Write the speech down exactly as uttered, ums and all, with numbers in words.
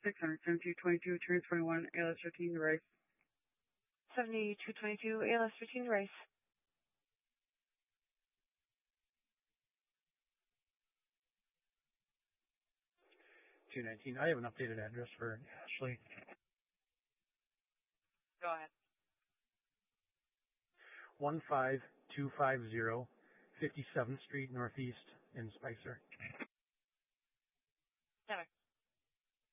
six hundred seventy-two twenty-two, turn twenty-one, A L S fifteen to Rice. seventy-two twenty-two, A L S fifteen to Rice. two nineteen, I have an updated address for Ashley. Go ahead. one five two five zero, fifty-seventh Street Northeast in Spicer.